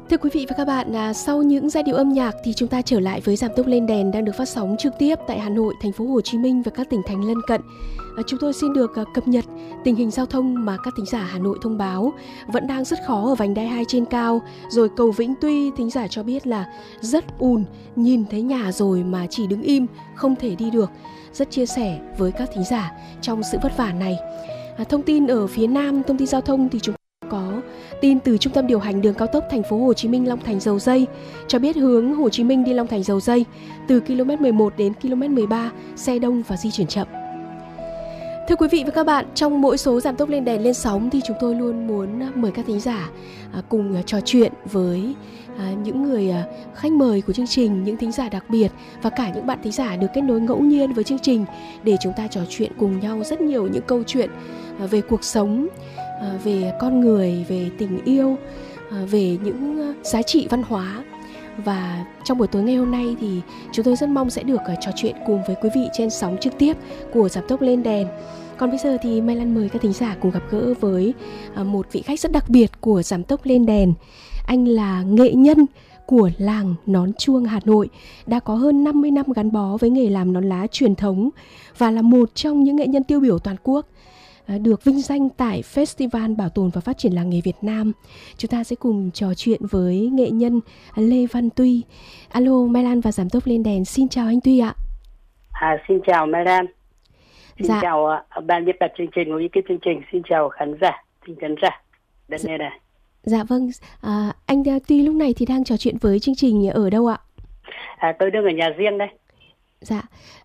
Thưa quý vị và các bạn, sau những giai điệu âm nhạc thì chúng ta trở lại với Giảm tốc lên đèn đang được phát sóng trực tiếp tại Hà Nội, thành phố Hồ Chí Minh và các tỉnh thành lân cận. Chúng tôi xin được cập nhật tình hình giao thông mà các thính giả Hà Nội thông báo vẫn đang rất khó ở vành đai 2 trên cao. Rồi cầu Vĩnh Tuy, thính giả cho biết là rất ùn, nhìn thấy nhà rồi mà chỉ đứng im, không thể đi được. Rất chia sẻ với các thính giả trong sự vất vả này. Thông tin ở phía Nam, thông tin giao thông thì chúng có tin từ Trung tâm điều hành đường cao tốc thành phố Hồ Chí Minh Long Thành Dầu Giây cho biết hướng Hồ Chí Minh đi Long Thành Dầu Giây từ km 11 đến km 13 xe đông và di chuyển chậm. Thưa quý vị và các bạn, trong mỗi số Giảm tốc lên đèn lên sóng thì chúng tôi luôn muốn mời các thính giả cùng trò chuyện với những người khách mời của chương trình, những thính giả đặc biệt và cả những bạn thính giả được kết nối ngẫu nhiên với chương trình để chúng ta trò chuyện cùng nhau rất nhiều những câu chuyện về cuộc sống, về con người, về tình yêu, về những giá trị văn hóa. Và trong buổi tối ngày hôm nay thì chúng tôi rất mong sẽ được trò chuyện cùng với quý vị trên sóng trực tiếp của Giảm tốc lên đèn. Còn bây giờ thì Mai Lan mời các thính giả cùng gặp gỡ với một vị khách rất đặc biệt của Giảm tốc lên đèn. Anh là nghệ nhân của làng nón chuông Hà Nội, đã có hơn 50 năm gắn bó với nghề làm nón lá truyền thống và là một trong những nghệ nhân tiêu biểu toàn quốc, được vinh danh tại Festival Bảo tồn và Phát triển làng nghề Việt Nam. Chúng ta sẽ cùng trò chuyện với nghệ nhân Lê Văn Tuy. Alo, Mai Lan và Giảm tốc lên đèn, xin chào anh Tuy ạ. Xin chào Mai Lan. Xin Dạ. chào ban biên tập chương trình, ý kiến chương trình. Xin chào khán giả, đất nghe này. Dạ vâng, anh Tuy lúc này thì đang trò chuyện với chương trình ở đâu ạ? Tôi đang ở nhà riêng đây. Dạ,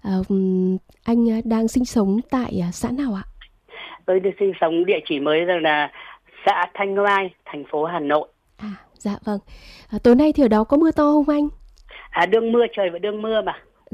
anh đang sinh sống tại xã nào ạ? Tôi được sinh sống địa chỉ mới là xã Thanh Oai, thành phố Hà Nội. Dạ vâng. Tối nay thì ở đó có mưa to không anh? Đương mưa, trời vẫn đương mưa mà.